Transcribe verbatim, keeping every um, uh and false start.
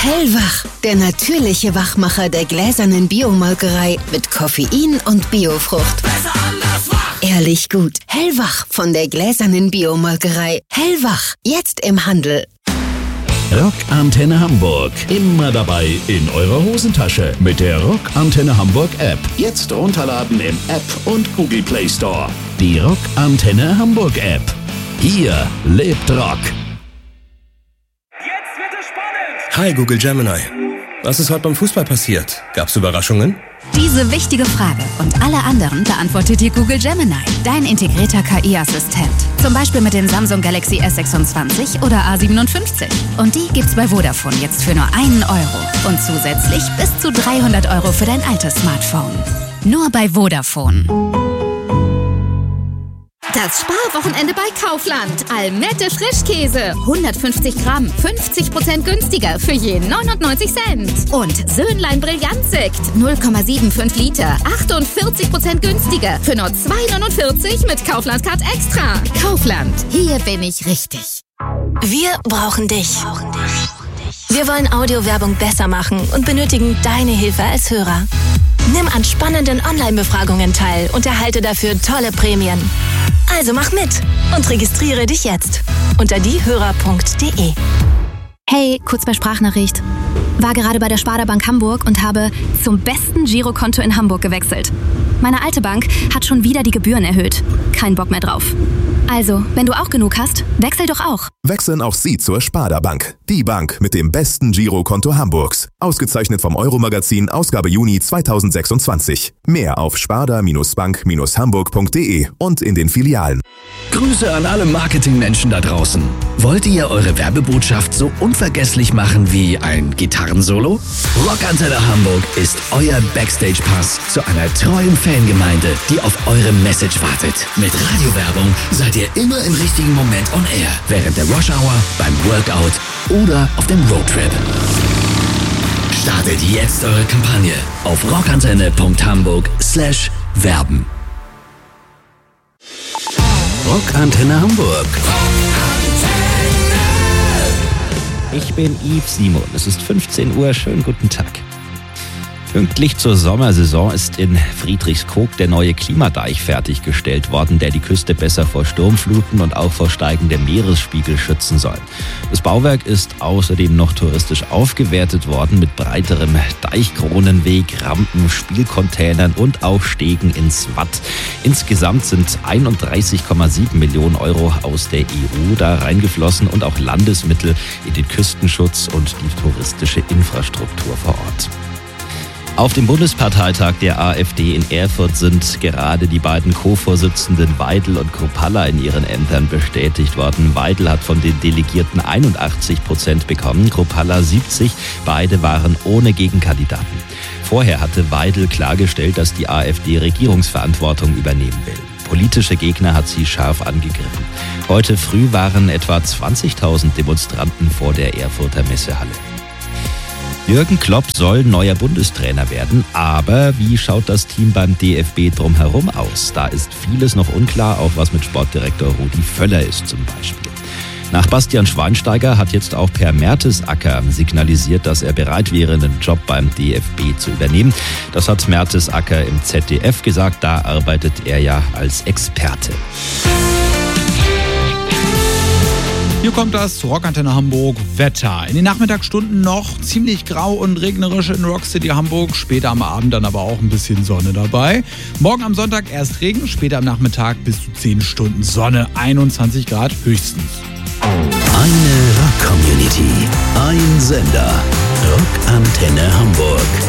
Hellwach, der natürliche Wachmacher der gläsernen Biomolkerei mit Koffein und Biofrucht. Besser anders wach. Ehrlich gut. Hellwach von der gläsernen Biomolkerei. Hellwach, jetzt im Handel. Rockantenne Hamburg. Immer dabei in eurer Hosentasche mit der Rockantenne Hamburg App. Jetzt runterladen im App und Google Play Store. Die Rockantenne Hamburg App. Hier lebt Rock. Jetzt wird es spannend. Hi Google Gemini. Was ist heute beim Fußball passiert? Gab's Überraschungen? Diese wichtige Frage und alle anderen beantwortet dir Google Gemini, dein integrierter K I-Assistent. Zum Beispiel mit dem Samsung Galaxy S sechsundzwanzig oder A siebenundfünfzig. Und die gibt's bei Vodafone jetzt für nur einen Euro. Und zusätzlich bis zu dreihundert Euro für dein altes Smartphone. Nur bei Vodafone. Das Sparwochenende bei Kaufland. Almette Frischkäse. hundertfünfzig Gramm. fünfzig Prozent günstiger für je neunundneunzig Cent. Und Söhnlein Brillantsekt. null Komma fünfundsiebzig Liter. achtundvierzig Prozent günstiger für nur zwei neunundvierzig mit Kaufland Card Extra. Kaufland. Hier bin ich richtig. Wir brauchen dich. Wir wollen Audiowerbung besser machen und benötigen deine Hilfe als Hörer. Nimm an spannenden Online-Befragungen teil und erhalte dafür tolle Prämien. Also mach mit und registriere dich jetzt unter diehörer punkt de. Hey, kurz bei Sprachnachricht. War gerade bei der Sparda Bank Hamburg und habe zum besten Girokonto in Hamburg gewechselt. Meine alte Bank hat schon wieder die Gebühren erhöht. Kein Bock mehr drauf. Also, wenn du auch genug hast, wechsel doch auch. Wechseln auch Sie zur Sparda Bank. Die Bank mit dem besten Girokonto Hamburgs. Ausgezeichnet vom Euro-Magazin, Ausgabe Juni zweitausendsechsundzwanzig. Mehr auf sparda Bank Hamburg punkt de und in den Filialen. Grüße an alle Marketingmenschen da draußen. Wollt ihr eure Werbebotschaft so unvergesslich machen wie ein Gitarrensolo? Rockantenne Hamburg ist euer Backstage-Pass zu einer treuen Fangemeinde, die auf eure Message wartet. Mit Radiowerbung seid ihr immer im richtigen Moment on air. Während der Rush Hour, beim Workout oder auf dem Roadtrip. Startet jetzt eure Kampagne auf rockantenne punkt hamburg slash werben. Rockantenne Hamburg. Ich bin Yves Simon. Es ist fünfzehn Uhr. Schönen guten Tag. Pünktlich zur Sommersaison ist in Friedrichskoog der neue Klimadeich fertiggestellt worden, der die Küste besser vor Sturmfluten und auch vor steigendem Meeresspiegel schützen soll. Das Bauwerk ist außerdem noch touristisch aufgewertet worden mit breiterem Deichkronenweg, Rampen, Spielcontainern und auch Stegen ins Watt. Insgesamt sind einunddreißig Komma sieben Millionen Euro aus der E U da reingeflossen und auch Landesmittel in den Küstenschutz und die touristische Infrastruktur vor Ort. Auf dem Bundesparteitag der AfD in Erfurt sind gerade die beiden Co-Vorsitzenden Weidel und Kruppalla in ihren Ämtern bestätigt worden. Weidel hat von den Delegierten einundachtzig Prozent bekommen, Kruppalla siebzig. Beide waren ohne Gegenkandidaten. Vorher hatte Weidel klargestellt, dass die AfD Regierungsverantwortung übernehmen will. Politische Gegner hat sie scharf angegriffen. Heute früh waren etwa zwanzigtausend Demonstranten vor der Erfurter Messehalle. Jürgen Klopp soll neuer Bundestrainer werden, aber wie schaut das Team beim D F B drumherum aus? Da ist vieles noch unklar, auch was mit Sportdirektor Rudi Völler ist zum Beispiel. Nach Bastian Schweinsteiger hat jetzt auch Per Mertesacker signalisiert, dass er bereit wäre, einen Job beim D F B zu übernehmen. Das hat Mertesacker im Z D F gesagt, da arbeitet er ja als Experte. Hier kommt das Rockantenne Hamburg Wetter. In den Nachmittagsstunden noch ziemlich grau und regnerisch in Rockcity Hamburg. Später am Abend dann aber auch ein bisschen Sonne dabei. Morgen am Sonntag erst Regen, später am Nachmittag bis zu zehn Stunden Sonne. einundzwanzig Grad höchstens. Eine Rock-Community. Ein Sender. Rockantenne Hamburg.